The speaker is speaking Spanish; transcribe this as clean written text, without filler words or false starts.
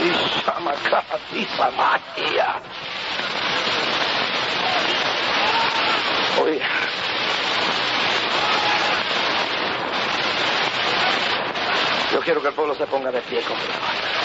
Oye. Yo quiero que el pueblo se ponga de pie conmigo.